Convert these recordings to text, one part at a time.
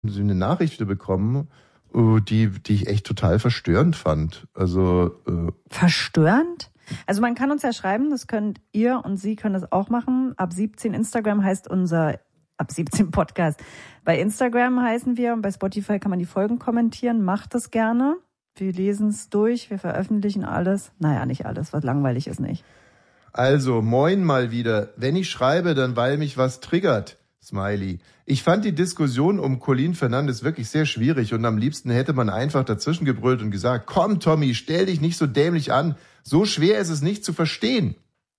eine Nachricht wieder bekommen, die ich echt total verstörend fand. Also verstörend? Also man kann uns ja schreiben, das könnt ihr und Sie können das auch machen. Ab 17 Instagram heißt unser Ab 17 Podcast. Bei Instagram heißen wir und bei Spotify kann man die Folgen kommentieren. Macht das gerne. Wir lesen es durch, wir veröffentlichen alles. Naja, nicht alles, was langweilig ist nicht. Also, moin mal wieder. Wenn ich schreibe, dann weil mich was triggert. Smiley. Ich fand die Diskussion um Colin Fernandes wirklich sehr schwierig und am liebsten hätte man einfach dazwischen gebrüllt und gesagt, komm Tommy, stell dich nicht so dämlich an. So schwer ist es nicht zu verstehen.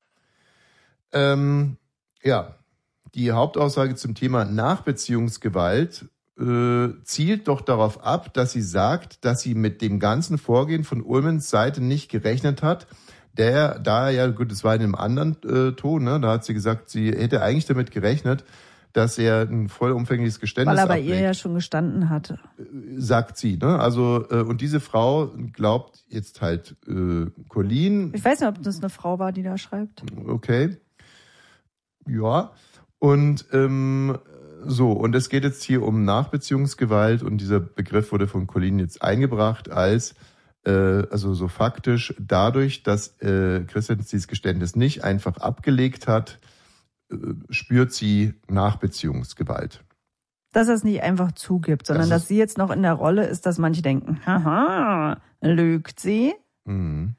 Ja, die Hauptaussage zum Thema Nachbeziehungsgewalt zielt doch darauf ab, dass sie sagt, dass sie mit dem ganzen Vorgehen von Ullmanns Seite nicht gerechnet hat. Das war in einem anderen Ton, ne? Da hat sie gesagt, sie hätte eigentlich damit gerechnet, dass er ein vollumfängliches Geständnis ablegt. Weil er bei ablegt. ihr ja schon gestanden hatte. Sagt sie, ne? Also, und diese Frau glaubt jetzt halt Colin. Ich weiß nicht, ob das eine Frau war, die da schreibt. Okay. Ja. Und und es geht jetzt hier um Nachbeziehungsgewalt und dieser Begriff wurde von Colin jetzt eingebracht als also so faktisch dadurch, dass Christian dieses Geständnis nicht einfach abgelegt hat, spürt sie Nachbeziehungsgewalt. Dass er es nicht einfach zugibt, sondern dass sie jetzt noch in der Rolle ist, dass manche denken, haha, lügt sie? Mhm.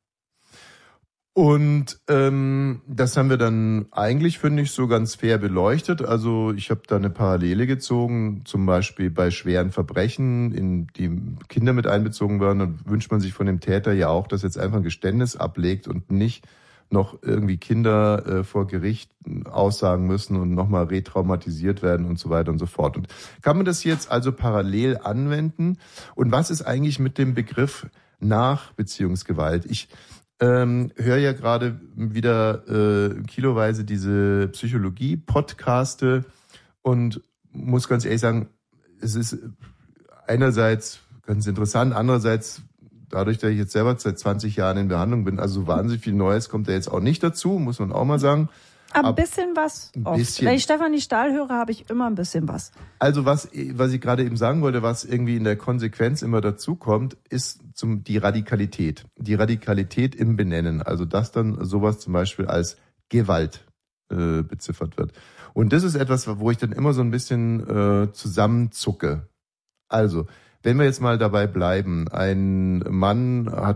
Und das haben wir dann eigentlich, finde ich, so ganz fair beleuchtet. Also ich habe da eine Parallele gezogen, zum Beispiel bei schweren Verbrechen, in die Kinder mit einbezogen werden. Dann wünscht man sich von dem Täter ja auch, dass jetzt einfach ein Geständnis ablegt und nicht noch irgendwie Kinder vor Gericht aussagen müssen und nochmal retraumatisiert werden und so weiter und so fort. Und kann man das jetzt also parallel anwenden? Und was ist eigentlich mit dem Begriff Nachbeziehungsgewalt? Ich höre ja gerade wieder kiloweise diese Psychologie-Podcaste und muss ganz ehrlich sagen, es ist einerseits ganz interessant, andererseits dadurch, dass ich jetzt selber seit 20 Jahren in Behandlung bin, also wahnsinnig viel Neues kommt da jetzt auch nicht dazu, muss man auch mal sagen. Aber ein bisschen was. Ein bisschen. Wenn ich Stefanie Stahl höre, habe ich immer ein bisschen was. Also was ich gerade eben sagen wollte, was irgendwie in der Konsequenz immer dazu kommt, ist die Radikalität. Die Radikalität im Benennen. Also dass dann sowas zum Beispiel als Gewalt beziffert wird. Und das ist etwas, wo ich dann immer so ein bisschen zusammenzucke. Also, wenn wir jetzt mal dabei bleiben, ein Mann war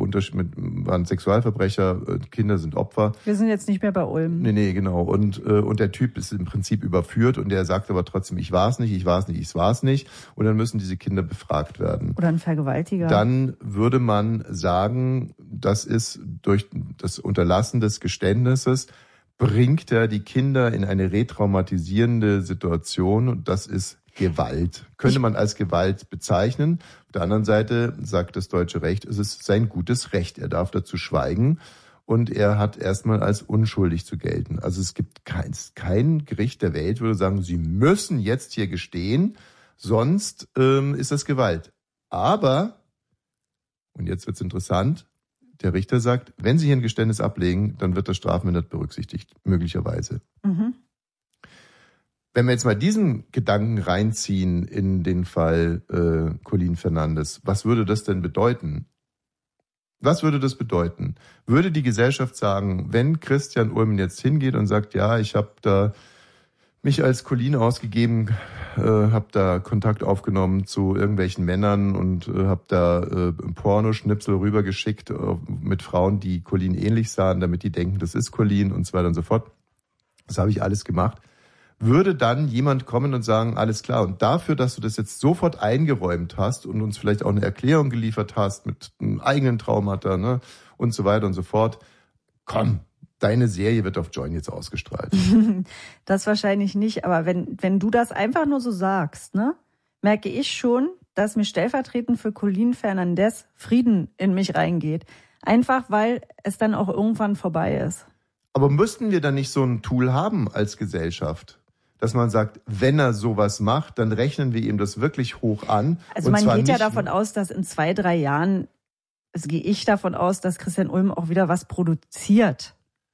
ein Sexualverbrecher, Kinder sind Opfer. Wir sind jetzt nicht mehr bei Ulm. Nee, genau. Und der Typ ist im Prinzip überführt und der sagt aber trotzdem, ich war's nicht. Und dann müssen diese Kinder befragt werden. Oder ein Vergewaltiger. Dann würde man sagen, das ist durch das Unterlassen des Geständnisses bringt er die Kinder in eine retraumatisierende Situation und das ist Gewalt. Könnte man als Gewalt bezeichnen. Auf der anderen Seite sagt das deutsche Recht, es ist sein gutes Recht. Er darf dazu schweigen und er hat erstmal als unschuldig zu gelten. Also es gibt kein Gericht der Welt, würde sagen, Sie müssen jetzt hier gestehen, sonst ist das Gewalt. Aber, und jetzt wird's interessant, der Richter sagt, wenn Sie hier ein Geständnis ablegen, dann wird das strafmindert berücksichtigt, möglicherweise. Mhm. Wenn wir jetzt mal diesen Gedanken reinziehen in den Fall Colin Fernandes, was würde das denn bedeuten? Was würde das bedeuten? Würde die Gesellschaft sagen, wenn Christian Ulmen jetzt hingeht und sagt, ja, ich habe da mich als Colin ausgegeben, habe da Kontakt aufgenommen zu irgendwelchen Männern und habe da Pornoschnipsel rübergeschickt mit Frauen, die Colin ähnlich sahen, damit die denken, das ist Colin und so weiter und so fort. Das habe ich alles gemacht. Würde dann jemand kommen und sagen, alles klar, und dafür, dass du das jetzt sofort eingeräumt hast und uns vielleicht auch eine Erklärung geliefert hast mit einem eigenen Traumata, ne, und so weiter und so fort, komm, deine Serie wird auf Join jetzt ausgestrahlt. Das wahrscheinlich nicht, aber wenn du das einfach nur so sagst, ne, merke ich schon, dass mir stellvertretend für Colin Fernandes Frieden in mich reingeht. Einfach, weil es dann auch irgendwann vorbei ist. Aber müssten wir dann nicht so ein Tool haben als Gesellschaft? Dass man sagt, wenn er sowas macht, dann rechnen wir ihm das wirklich hoch an. Also man geht ja davon aus, dass in 2-3 Jahren, gehe ich davon aus, dass Christian Ulm auch wieder was produziert.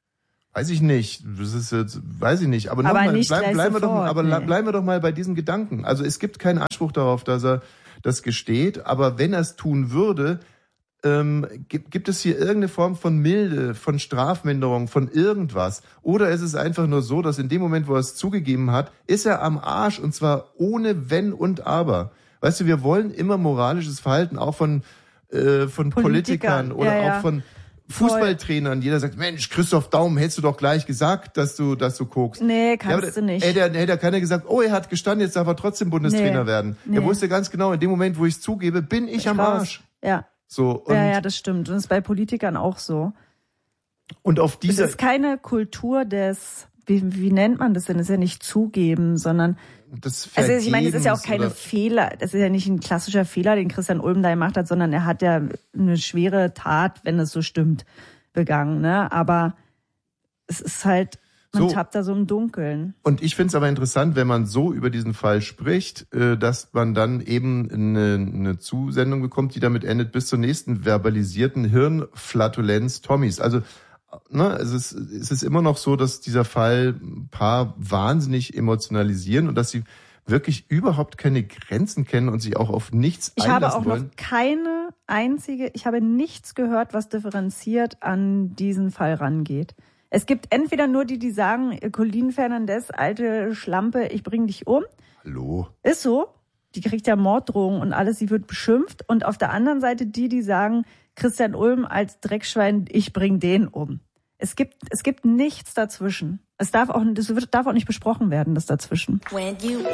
Weiß ich nicht. Das ist jetzt, weiß ich nicht. Aber Aber nochmal, nicht gleich bleiben wir doch mal bei diesen Gedanken. Also es gibt keinen Anspruch darauf, dass er das gesteht, aber wenn er es tun würde, gibt es hier irgendeine Form von Milde, von Strafminderung, von irgendwas? Oder ist es einfach nur so, dass in dem Moment, wo er es zugegeben hat, ist er am Arsch und zwar ohne Wenn und Aber. Weißt du, wir wollen immer moralisches Verhalten, auch von Politikern oder auch von Fußballtrainern. Jeder sagt, Mensch, Christoph Daum, hättest du doch gleich gesagt, dass du kokst. Nee, kannst du nicht. Hätte keiner gesagt, oh, er hat gestanden, jetzt darf er trotzdem Bundestrainer werden. Nee. Er wusste ganz genau, in dem Moment, wo ich es zugebe, bin ich am Arsch. Ja. So, und ja, das stimmt. Und das ist bei Politikern auch so. Und auf dieser... Es ist keine Kultur des, wie nennt man das denn? Das ist ja nicht zugeben, sondern... Das also ich meine, es ist ja auch keine Fehler. Das ist ja nicht ein klassischer Fehler, den Christian Ulm da gemacht hat, sondern er hat ja eine schwere Tat, wenn es so stimmt, begangen. Ne? Aber es ist halt... Man tappt da so im Dunkeln. Und ich finde es aber interessant, wenn man so über diesen Fall spricht, dass man dann eben eine Zusendung bekommt, die damit endet, bis zur nächsten verbalisierten Hirnflatulenz Tommys. Also es ist immer noch so, dass dieser Fall ein paar wahnsinnig emotionalisieren und dass sie wirklich überhaupt keine Grenzen kennen und sich auch auf nichts einlassen wollen. Ich habe auch noch ich habe nichts gehört, was differenziert an diesen Fall rangeht. Es gibt entweder nur die sagen, Colleen Fernandez, alte Schlampe, ich bring dich um. Hallo. Ist so. Die kriegt ja Morddrohungen und alles, sie wird beschimpft. Und auf der anderen Seite die sagen, Christian Ulm als Dreckschwein, ich bring den um. Es gibt nichts dazwischen. Das darf auch nicht besprochen werden, das dazwischen.